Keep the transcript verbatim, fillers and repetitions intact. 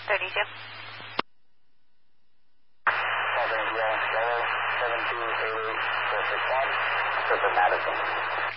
thirty-two. Los Angeles, seven two eight eight four six one, Surface Madison.